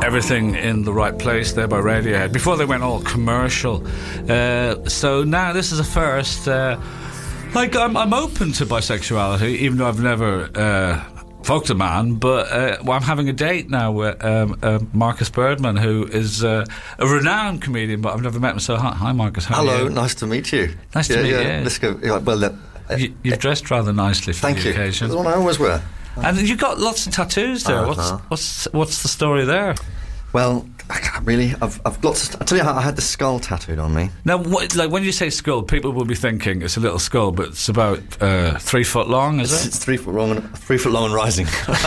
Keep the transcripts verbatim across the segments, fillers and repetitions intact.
Everything in the Right Place there by Radiohead, before they went all commercial. Uh, so now this is a first. Uh, like, I'm, I'm open to bisexuality, even though I've never uh, fucked a man, but uh, well, I'm having a date now with um, uh, Marcus Birdman, who is uh, a renowned comedian, but I've never met him. So hi, hi Marcus, how Hello, are you? nice to meet you. Nice yeah, to meet yeah. you. Let's go. Yeah, well, uh, you, you've dressed rather nicely for thank the you. occasion. That's the one I always wear. And you've got lots of tattoos there. Uh-huh. What's what's what's the story there? Well, I can't really. I've I've got. To, I tell you how I had the skull tattooed on me. Now, what, like when you say skull, people will be thinking it's a little skull, but it's about uh, three foot long, is It's, it? it's three foot long, and three foot long and rising.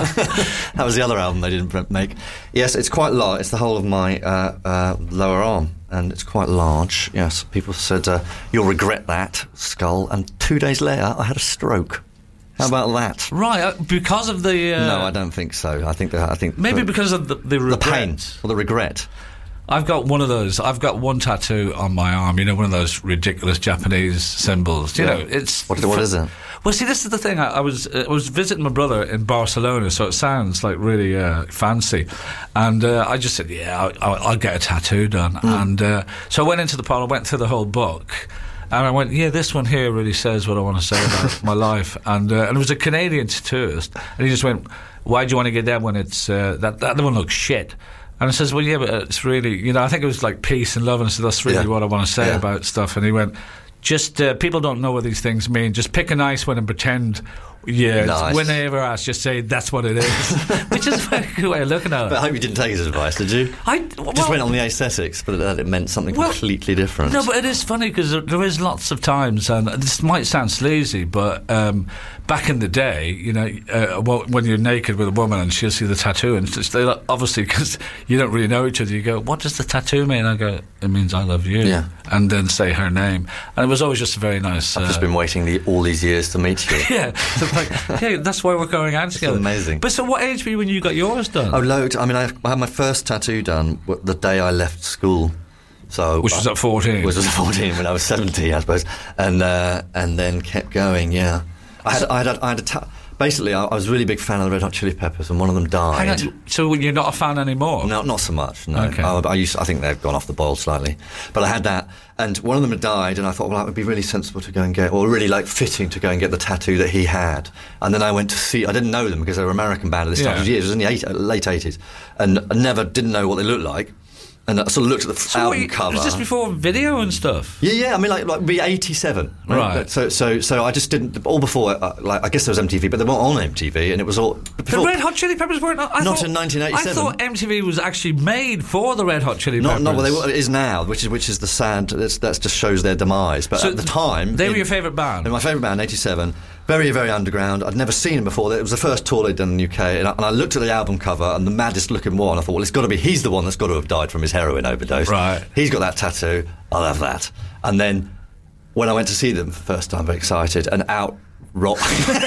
That was the other album they didn't make. Yes, it's quite large. It's the whole of my uh, uh, lower arm, and it's quite large. Yes, people said uh, you'll regret that skull. And two days later, I had a stroke. How about that? Right, uh, because of the... Uh, no, I don't think so. I think that I think maybe the, because of the, the regret. the pain or the regret. I've got one of those. I've got one tattoo on my arm. You know, one of those ridiculous Japanese symbols. You Yeah. know, it's What, what is it? Well, see, this is the thing. I, I was uh, I was visiting my brother in Barcelona, so it sounds like really uh, fancy. And uh, I just said, yeah, I'll, I'll, I'll get a tattoo done. Mm. And uh, so I went into the parlour, went through the whole book. And I went, yeah, this one here really says what I want to say about my life. And uh, and it was a Canadian tattooist. And he just went, why do you want to get that when it's... Uh, that, that other one looks shit. And I says, well, yeah, but it's really... You know, I think it was like peace and love. And I said, that's really yeah. what I want to say yeah. about stuff. And he went, just... Uh, people don't know what these things mean. Just pick a nice one and pretend... Yeah, nice. When they ever ask, just say that's what it is. Which is a very good way of looking at it. But I hope you didn't take his advice, did you? I well, just went on the aesthetics, but it, it meant something well, completely different. No, but it is funny because there, there is lots of times, and this might sound sleazy, but um, back in the day, you know, uh, well, when you're naked with a woman and she'll see the tattoo, and it's, they obviously, because you don't really know each other, you go, what does the tattoo mean? I go, it means I love you. Yeah. And then say her name. And it was always just a very nice... I've uh, just been waiting the, all these years to meet you. yeah. So like, yeah, that's why we're going out together. It's amazing. But so what age were you when you got yours done? Oh, loads. I mean, I, I had my first tattoo done the day I left school. So Which was at fourteen? Which was at fourteen, when I was seventy, I suppose. And uh, and then kept going, yeah. I had, I had, a, I had a ta- Basically, I, I was a really big fan of the Red Hot Chili Peppers, and one of them died. Hang on, so you're not a fan anymore? No, not so much, no. Okay. I, I, used to, I think they've gone off the boil slightly. But I had that, and one of them had died, and I thought, well, it would be really sensible to go and get, or really, like, fitting to go and get the tattoo that he had. And then I went to see, I didn't know them because they were an American band at this time. Yeah. It was years, it was in the eight, late eighties. And I never, didn't know what they looked like. And I sort of looked at the so album you, cover. Was this before video and stuff? Yeah, yeah. I mean, like, like be eighty-seven, right? Right. So, so, so I just didn't. All before, uh, like, I guess there was M T V, but they weren't on M T V, and it was all. Before, the Red Hot Chili Peppers weren't. I not thought, in nineteen eighty-seven. I thought M T V was actually made for the Red Hot Chili Not, Peppers. not what they what it is now, which is which is the sad. That's, that just shows their demise. But so at the time, they in, were your favourite band. My favourite band, eighty-seven. Very, very underground. I'd never seen him before. It was the first tour they'd done in the U K, and I, and I looked at the album cover, and the maddest looking one, I thought, well, it's got to be, he's the one that's got to have died from his heroin overdose. Right. He's got that tattoo, I'll have that. And then, when I went to see them for the first time, very excited, and out rock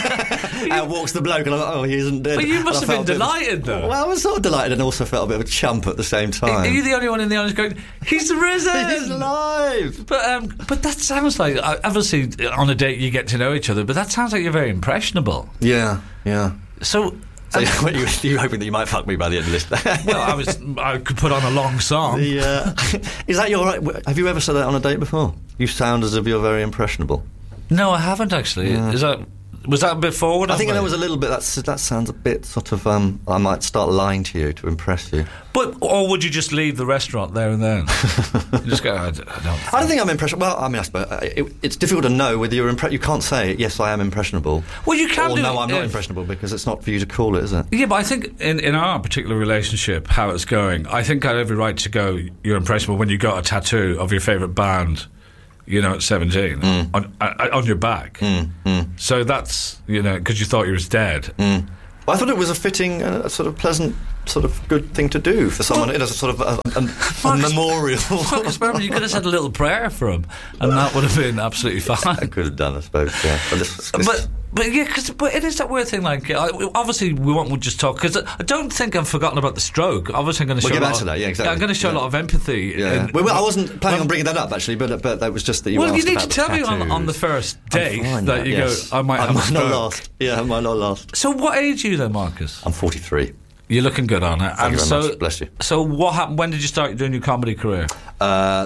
out walks the bloke, and I'm like, oh, he isn't dead. But you must And I have been felt a bit delighted, though. Well, I was sort of delighted, and also felt a bit of a chump at the same time. Are you the only one in the audience going, he's risen? He's alive! But um, but that sounds like, uh, obviously, on a date you get to know each other, but that sounds like you're very impressionable. Yeah, yeah. So... So um, you, you were hoping that you might fuck me by the end of this? Well, I was. I could put on a long song. The, uh, is that your right? Have you ever said that on a date before? You sound as if you're very impressionable. No, I haven't actually. Yeah. Is that was that a bit forward? I think there was a little bit. That's that sounds a bit sort of. Um, I might start lying to you to impress you. But or would you just leave the restaurant there and then? You just go. I, d- I don't. I don't think I'm impressionable. Well, I mean, I suppose uh, it, it's difficult to know whether you're impressed. You can't say yes, I am impressionable. Well, you can or do no, it I'm not if- impressionable because it's not for you to call it, is it? Yeah, but I think in, in our particular relationship, how it's going, I think I have every right to go. You're impressionable when you got a tattoo of your favourite band. You know, at seventeen, mm. on, uh, on your back. Mm, mm. So that's, you know, because you thought he was dead. Mm. Well, I thought it was a fitting, uh, sort of pleasant, sort of good thing to do for someone. It is a sort of a, a, a memorial. Marcus Berman, you could have said a little prayer for him, and that would have been absolutely fine. I could have done, I suppose. Yeah, but this, this But but yeah, cause, but it is that weird thing. Like, uh, obviously, we won't just talk because I don't think I've forgotten about the stroke. Obviously, I'm going to We'll show. get a back lot to of, that, yeah, exactly. I'm going to show Yeah. a lot of empathy. Yeah. in- well, well, I wasn't planning um, on bringing that up actually, but but that was just that you. Well, you asked need about to the tell me on, tattoos. on the first date I'm fine, that you yes. go. I might I have might a not stroke. last. Yeah, I might not last. So, what age are you then, Marcus? I'm forty-three. You're looking good on it. Thank and you very so, much. Bless you. So what happened? When did you start doing your comedy career? Uh,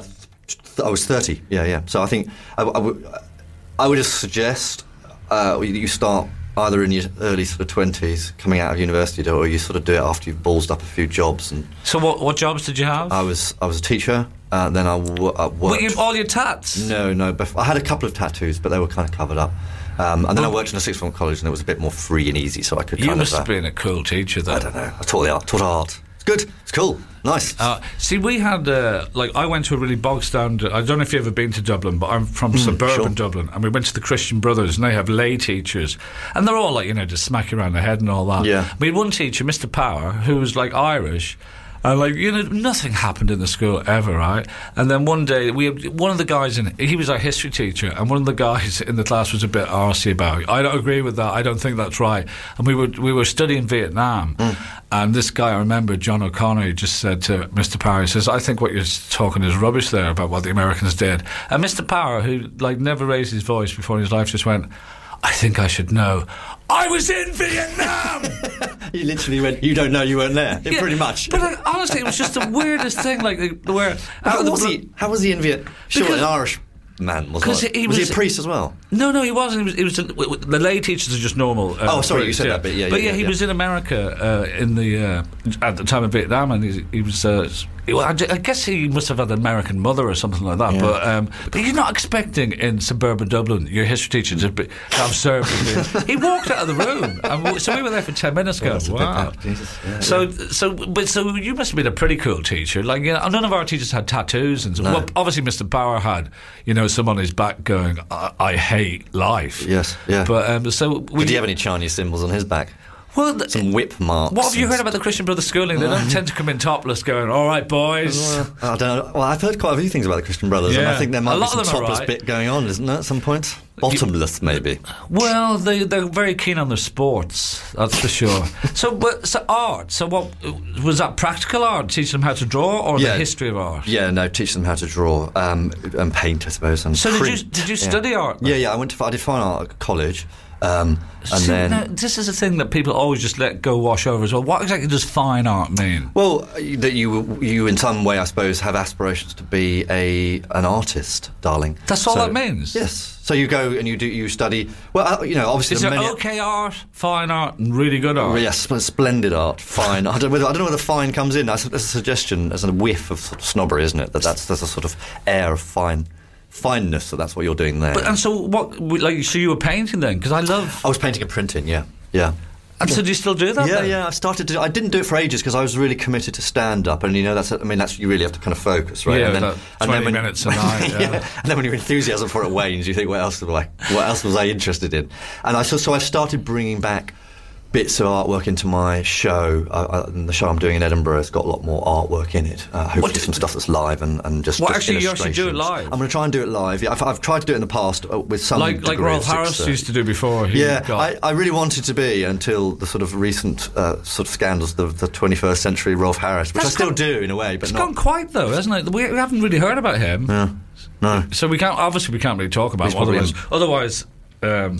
I was thirty. Yeah, yeah. So I think I, I, would, I would just suggest uh, you start either in your early sort of twenties, coming out of university, or you sort of do it after you've ballsed up a few jobs. And so what what jobs did you have? I was I was a teacher. Uh, then I, w- I worked. Were you, all your tats? No, no. Bef- I had a couple of tattoos, but they were kind of covered up. Um, and then I worked in a sixth form college, and it was a bit more free and easy, so I could. You kind must of, uh, have been a cool teacher, though. I don't know. I taught the art. Taught art. It's good. It's cool. Nice. Uh, see, we had uh, like I went to a really bog standard. I don't know if you've ever been to Dublin, but I'm from mm, suburban sure. Dublin, and we went to the Christian Brothers, and they have lay teachers, and they're all like, you know, just smack you around the head and all that. Yeah. We had one teacher, Mister Power, who was like Irish. And like, you know, nothing happened in the school ever, right? And then one day, we had, one of the guys in he was our history teacher, and one of the guys in the class was a bit arsey about it. I don't agree with that. I don't think that's right. And we were we were studying Vietnam, mm. and this guy, I remember, John O'Connor, just said to Mister Power, he says, "I think what you're talking is rubbish there about what the Americans did." And Mister Power, who like never raised his voice before in his life, just went, "I think I should know. I was in Vietnam." You literally went, "You don't know, you weren't there." Yeah, pretty much. But like, honestly, it was just the weirdest thing. Like, where how was the, he? How was he in Vietnam? Sure, an Irish man was. Because he was, was he a priest as well? No, no, he wasn't. He was. He was the lay teachers are just normal. Uh, oh, sorry, priests, you said yeah. that bit. Yeah, but yeah, yeah, he yeah. was in America uh, in the uh, at the time of Vietnam, and he, he was. Uh, well, I, I guess he must have had an American mother or something like that. Yeah. But um, but you're not expecting in suburban Dublin your history teacher to, be, to have served with you. He walked out of the room, and we, so we were there for ten minutes. Go, oh, wow. Yeah, so yeah. so but so you must have been a pretty cool teacher. Like, you know, none of our teachers had tattoos and stuff. No. Well, obviously Mister Power had, you know, some on his back going, I, I hate life. Yes, yeah. But um, so we, did he have any Chinese symbols on his back? Well, th- some whip marks. What have you heard about the Christian Brothers schooling? They don't tend to come in topless, going, "All right, boys." Well, I don't know. Well, I've heard quite a few things about the Christian Brothers, Yeah. and I think there A might be lot some of them are topless right. bit going on, isn't there? At some point, bottomless maybe. Well, they they're very keen on their sports, that's for sure. so, but so art. So, what was that? Practical art, teach them how to draw, or Yeah. the history of art? Yeah, no, teach them how to draw um, and paint, I suppose. And So, did print. you did you Yeah. study art? then? Yeah, yeah. I went to I did fine art at college, um, and See, then. now, this is a thing that people always just let go wash over as well. What exactly does fine art mean? Well, that you you in some way, I suppose, have aspirations to be a an artist, darling. That's all So- that means? Yes. So you go and you do you study. Well, uh, you know, obviously Is there there are many. okay art, fine art, and really good art? Yes, sp- splendid art, fine. I don't, whether, I don't know whether fine comes in. That's, that's a suggestion, as a whiff of, sort of snobbery, isn't it? That that's there's a sort of air of fine, fineness. So that's what you're doing there. But and so what? Like, so you were painting then? Because I love. I was painting and printing. Yeah, yeah. And so do you still do that? Yeah, then? yeah. I started to. I didn't do it for ages because I was really committed to stand up, and you know that's. I mean, that's you really have to kind of focus, right? Yeah, and then, that and twenty then when, minutes a night. Yeah. yeah. And then when your enthusiasm for it wanes, you think, what else was I? What else was I interested in? And I so so I started bringing back bits of artwork into my show. I, I, and the show I'm doing in Edinburgh has got a lot more artwork in it. Uh, hopefully, What- some stuff that's live and, and just. Well, just actually, you actually do it illustrations. live? I'm going to try and do it live. Yeah, I've, I've tried to do it in the past uh, with some Like like degree Rolf of Harris success. used to do before. He Yeah, got, I, I really wanted to be until the sort of recent uh, sort of scandals, the, the twenty-first century Rolf Harris, which That's I still gone- do in a way, but it's not. gone quite though, hasn't it? We, we haven't really heard about him. Yeah, no. So we can't. Obviously, we can't really talk about He's him. probably Otherwise, otherwise, um,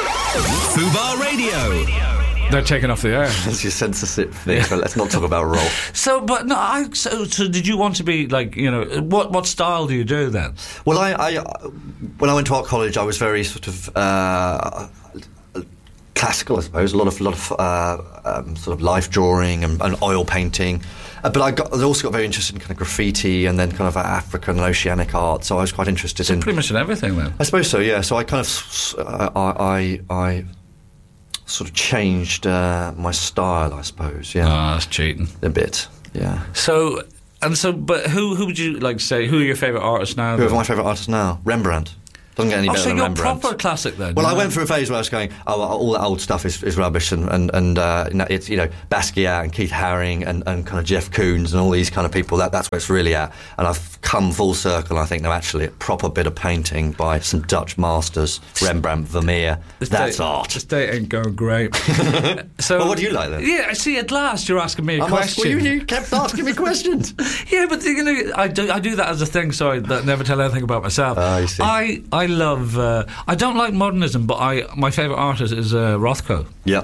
Fubar Radio. they're taken off the air. That's your censorship thing, but let's not talk about Rolf. So, but no. I, so, so, did you want to be like, you know, what what style do you do then? Well, I, I when I went to art college, I was very sort of uh, classical, I suppose. A lot of lot of uh, um, sort of life drawing and, and oil painting. Uh, but I got I also got very interested in kind of graffiti and then kind of African and oceanic art. So I was quite interested So in pretty much in everything then. I suppose so, yeah. So I kind of, s- uh, I, I, I sort of changed uh, my style, I suppose, yeah, Ah, that's cheating. a bit, yeah. So and so, but who who would you like say? Who are your favourite artists now? Who are then? my favourite artists now? Rembrandt. Doesn't get any Oh, better so than you're Rembrandt. proper classic then. Well, I yeah. went through a phase where I was going, oh, all that old stuff is, is rubbish, and and, and uh, you know, it's you know Basquiat and Keith Haring and, and kind of Jeff Koons and all these kind of people. That that's where it's really at. And I've come full circle. And I think no, actually, a proper bit of painting by some Dutch masters, Rembrandt, Vermeer. This That's day, art. This day ain't going great. So, Well, what do you like then? Yeah, I see. At last, you're asking me a I'm question. asking- well, you, you kept asking me questions. Yeah, but you know, I do I do that as a thing, so I that never tell anything about myself. Ah, I see. I I love. Uh, I don't like modernism, but I my favourite artist is uh, Rothko. Yeah.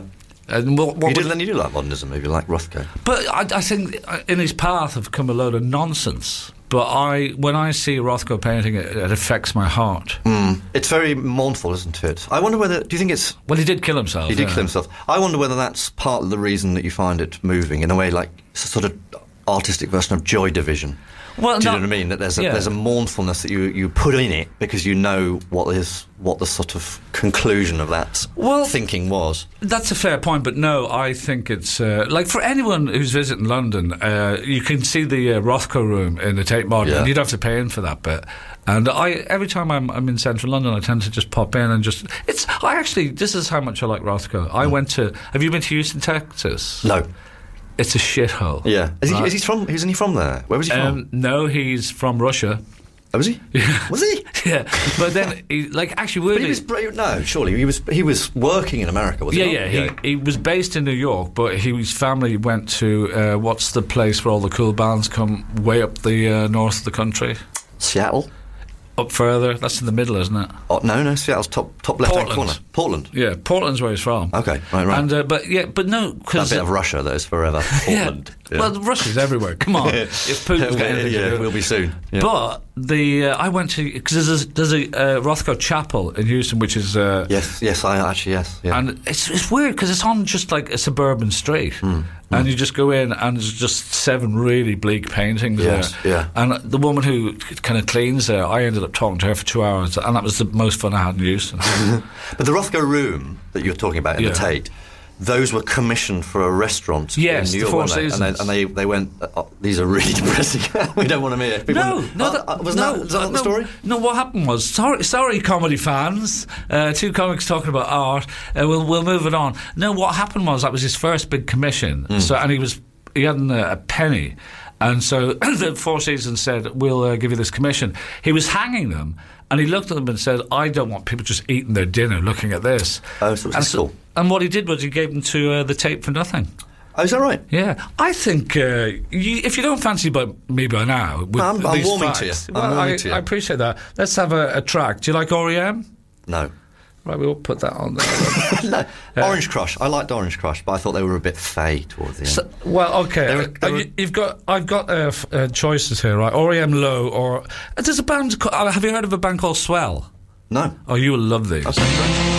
And what, what You would- did, then you do like modernism, maybe like Rothko. But I, I think in his path have come a load of nonsense. But I, when I see Rothko painting it, it affects my heart. Mm. It's very mournful, isn't it? I wonder whether. Do you think it's? Well, he did kill himself. He did yeah. kill himself. I wonder whether that's part of the reason that you find it moving in a way, like it's a sort of artistic version of Joy Division. Well, Do you no- know what I mean? That there's a, yeah. there's a mournfulness that you, you put in it because you know what is what the sort of conclusion of that Well- thinking was. That's a fair point, but no, I think it's uh, like for anyone who's visiting London, uh, you can see the uh, Rothko room in the Tate Modern, Yeah. and you'd have to pay in for that bit. And I, every time I'm, I'm in central London, I tend to just pop in and just. It's. I actually. This is how much I like Rothko. I went to. Have you been to Houston, Texas? No. It's a shithole. Yeah. Is he, Right. is he from? Isn't he from there? Where was he from? Um, no, he's from Russia. Oh, was he? Was he? Yeah, but then, he, like, actually, But weirdly, he was bra- no. Surely he was. He was working in America. Was yeah, he? yeah, not? he, he was based in New York, but he, his family went to uh, what's the place where all the cool bands come, way up the uh, north of the country, Seattle. up further. That's in the middle, isn't it? Oh, no, no. Seattle's top top left hand Portland. corner. Portland. Yeah, Portland's where he's from. Okay. Right. Right. And uh, but yeah, but no, that because bit of Russia that is forever. Portland. Yeah. Well, Russia's everywhere. Come on, if Putin's got anything to yeah, do. we'll be soon. Yeah. But the uh, I went to because there's a, there's a uh, Rothko Chapel in Houston, which is uh, yes, yes, I actually yes. Yeah. and it's it's weird because it's on just like a suburban street, Hmm. and you just go in and there's just seven really bleak paintings Yes, there. yeah. And the woman who kind of cleans there, I ended up talking to her for two hours, and that was the most fun I had in Houston. But the Rothko room that you're talking about in Yeah. the Tate, those were commissioned for a restaurant Yes, in New the York, Four weren't they? And they, Seasons. and they, they went, uh, oh, these are really depressing. We don't want to hear. People No, wouldn't- no, uh, that, uh, wasn't no, that, is that uh, not the no, story? No, what happened was, sorry, sorry, comedy fans, uh, two comics talking about art. Uh, we'll we'll move it on. No, what happened was that was his first big commission. Hmm. So, and he was he hadn't a, a penny, and so the Four Seasons said, "We'll uh, give you this commission." He was hanging them. And he looked at them and said, I don't want people just eating their dinner looking at this. Oh, so it was and, his school. and what he did was he gave them to uh, the Tate for nothing. Oh, is that right? Yeah, I think uh, you, if you don't fancy by, me by now, with I'm- I'm these warming facts, to you. I'm well, warming I, to you. I appreciate that. Let's have a, a track. Do you like R E M? No. Right, we'll put that on there. no. Orange Crush. I liked Orange Crush, but I thought they were a bit fey towards the end. So, well, okay. They were- uh, they were- you, you've got. I've got uh, f- uh, choices here, right? R E M Low, or uh, there's a band. Called, uh, have you heard of a band called Swell? no. Oh, you will love these. That sounds great.